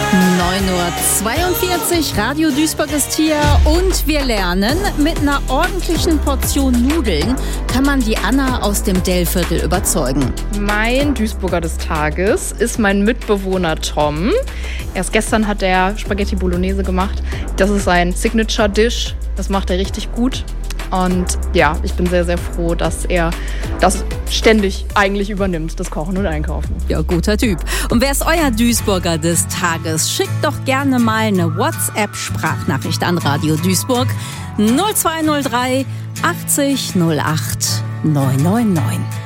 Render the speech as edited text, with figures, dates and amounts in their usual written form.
9:42 Uhr, Radio Duisburg ist hier und wir lernen, mit einer ordentlichen Portion Nudeln kann man die Anna aus dem Dellviertel überzeugen. Mein Duisburger des Tages ist mein Mitbewohner Tom. Erst gestern hat er Spaghetti Bolognese gemacht. Das ist sein Signature-Dish, das macht er richtig gut. Und ja, ich bin sehr, sehr froh, dass er das ständig eigentlich übernimmt, das Kochen und Einkaufen. Ja, guter Typ. Und wer ist euer Duisburger des Tages? Schickt doch gerne mal eine WhatsApp-Sprachnachricht an Radio Duisburg 0203 80 08 999.